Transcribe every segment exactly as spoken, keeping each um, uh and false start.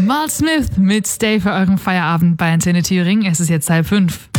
Mal Smith mit Stay für euren Feierabend bei Antenne Thüringen. Es ist jetzt halb fünf.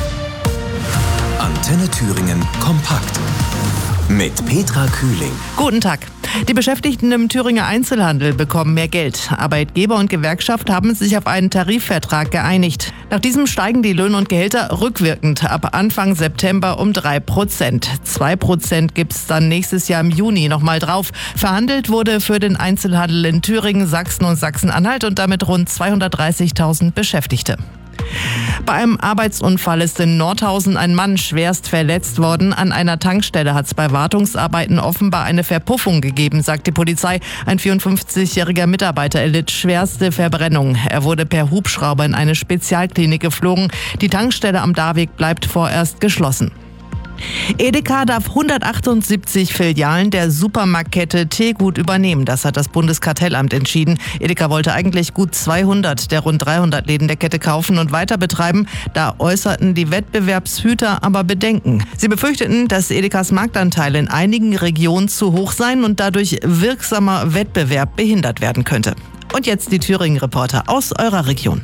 Antenne Thüringen kompakt mit Petra Kühling. Guten Tag. Die Beschäftigten im Thüringer Einzelhandel bekommen mehr Geld. Arbeitgeber und Gewerkschaft haben sich auf einen Tarifvertrag geeinigt. Nach diesem steigen die Löhne und Gehälter rückwirkend ab Anfang September um drei Prozent. zwei Prozent gibt es dann nächstes Jahr im Juni nochmal drauf. Verhandelt wurde für den Einzelhandel in Thüringen, Sachsen und Sachsen-Anhalt und damit rund zweihundertdreißigtausend Beschäftigte. Bei einem Arbeitsunfall ist in Nordhausen ein Mann schwerst verletzt worden. An einer Tankstelle hat es bei Wartungsarbeiten offenbar eine Verpuffung gegeben, sagt die Polizei. Ein vierundfünfzigjähriger Mitarbeiter erlitt schwerste Verbrennung. Er wurde per Hubschrauber in eine Spezialklinik geflogen. Die Tankstelle am Darweg bleibt vorerst geschlossen. Edeka darf hundertachtundsiebzig Filialen der Supermarktkette Tegut übernehmen. Das hat das Bundeskartellamt entschieden. Edeka wollte eigentlich gut zweihundert der rund dreihundert Läden der Kette kaufen und weiter betreiben. Da äußerten die Wettbewerbshüter aber Bedenken. Sie befürchteten, dass Edekas Marktanteile in einigen Regionen zu hoch seien und dadurch wirksamer Wettbewerb behindert werden könnte. Und jetzt die Thüringen-Reporter aus eurer Region.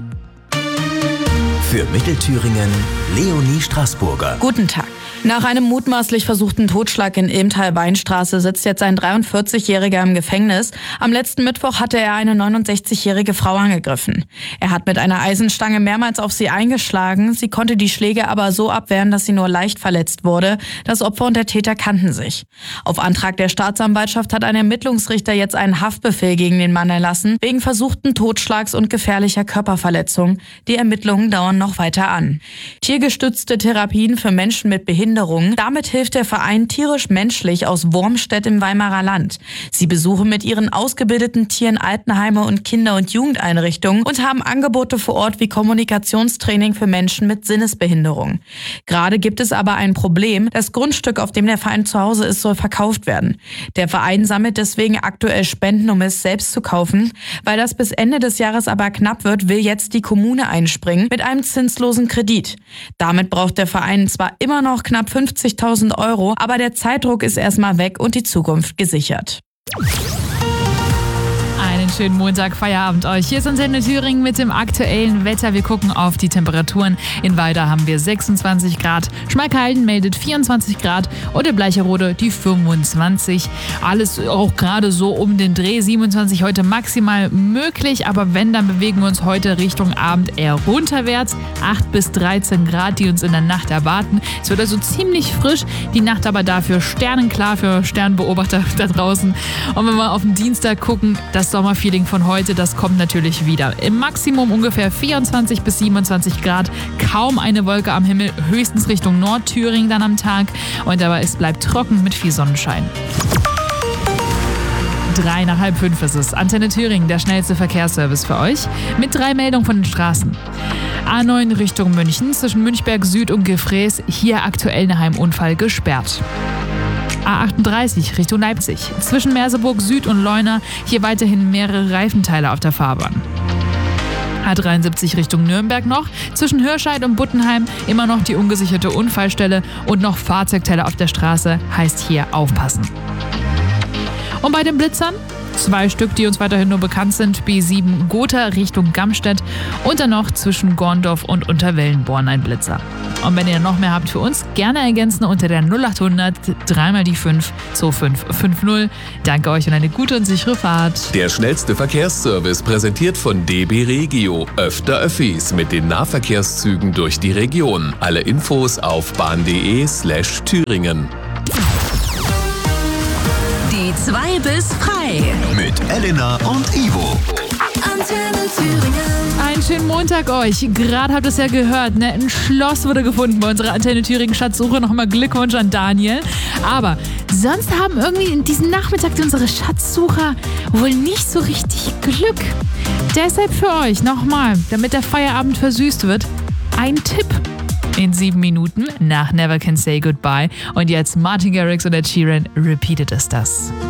Für Mittelthüringen Leonie Straßburger. Guten Tag. Nach einem mutmaßlich versuchten Totschlag in Ilmtal-Weinstraße sitzt jetzt ein dreiundvierzigjähriger im Gefängnis. Am letzten Mittwoch hatte er eine neunundsechzigjährige Frau angegriffen. Er hat mit einer Eisenstange mehrmals auf sie eingeschlagen. Sie konnte die Schläge aber so abwehren, dass sie nur leicht verletzt wurde. Das Opfer und der Täter kannten sich. Auf Antrag der Staatsanwaltschaft hat ein Ermittlungsrichter jetzt einen Haftbefehl gegen den Mann erlassen, wegen versuchten Totschlags und gefährlicher Körperverletzung. Die Ermittlungen dauern noch weiter an. Tiergestützte Therapien für Menschen mit Behinderung. Damit hilft der Verein Tierisch-Menschlich aus Wormstedt im Weimarer Land. Sie besuchen mit ihren ausgebildeten Tieren Altenheime und Kinder- und Jugendeinrichtungen und haben Angebote vor Ort wie Kommunikationstraining für Menschen mit Sinnesbehinderung. Gerade gibt es aber ein Problem. Das Grundstück, auf dem der Verein zu Hause ist, soll verkauft werden. Der Verein sammelt deswegen aktuell Spenden, um es selbst zu kaufen. Weil das bis Ende des Jahres aber knapp wird, will jetzt die Kommune einspringen mit einem zinslosen Kredit. Damit braucht der Verein zwar immer noch knapp fünfzigtausend Euro, aber der Zeitdruck ist erstmal weg und die Zukunft gesichert. Einen schönen Montag, Feierabend euch. Hier ist Antenne Thüringen mit dem aktuellen Wetter. Wir gucken auf die Temperaturen. In Weida haben wir sechsundzwanzig Grad, Schmalkalden meldet vierundzwanzig Grad und in Bleicherode die fünfundzwanzig. Alles auch gerade so um den Dreh, siebenundzwanzig heute maximal möglich, aber wenn, dann bewegen wir uns heute Richtung Abend eher runterwärts. acht bis dreizehn Grad, die uns in der Nacht erwarten. Es wird also ziemlich frisch, die Nacht aber dafür sternenklar für Sternbeobachter da draußen. Und wenn wir auf den Dienstag gucken, das Sommerfeeling von heute, das kommt natürlich wieder. Im Maximum ungefähr vierundzwanzig bis siebenundzwanzig Grad, kaum eine Wolke am Himmel, höchstens Richtung Nordthüringen dann am Tag. Und aber es bleibt trocken mit viel Sonnenschein. Drei nach halb fünf ist es. Antenne Thüringen, der schnellste Verkehrsservice für euch. Mit drei Meldungen von den Straßen. A neun Richtung München, zwischen Münchberg Süd und Gefräß, hier aktuell nach einem Unfall gesperrt. A achtunddreißig Richtung Leipzig, zwischen Merseburg Süd und Leuna, hier weiterhin mehrere Reifenteile auf der Fahrbahn. A dreiundsiebzig Richtung Nürnberg noch, zwischen Hörscheid und Buttenheim immer noch die ungesicherte Unfallstelle und noch Fahrzeugteile auf der Straße, heißt hier aufpassen. Und bei den Blitzern? Zwei Stück, die uns weiterhin nur bekannt sind. B sieben Gotha Richtung Gamstedt und dann noch zwischen Gorndorf und Unterwellenborn ein Blitzer. Und wenn ihr noch mehr habt für uns, gerne ergänzen unter der null achthundert dreimal die fünf zwei fünf fünf null. Danke euch und eine gute und sichere Fahrt. Der schnellste Verkehrsservice präsentiert von D B Regio. Öfter Öffis mit den Nahverkehrszügen durch die Region. Alle Infos auf bahn.de slash Thüringen. Die zwei bis frei. Mit Elena und Ivo. Antenne Thüringen. Einen schönen Montag euch. Gerade habt ihr es ja gehört, ne? Ein Schloss wurde gefunden bei unserer Antenne Thüringen Schatzsuche. Nochmal Glückwunsch an Daniel. Aber sonst haben irgendwie in diesem Nachmittag unsere Schatzsucher wohl nicht so richtig Glück. Deshalb für euch nochmal, damit der Feierabend versüßt wird, ein Tipp. In sieben Minuten nach Never Can Say Goodbye. Und jetzt Martin Garrix und Ed Sheeran, Repeated ist das.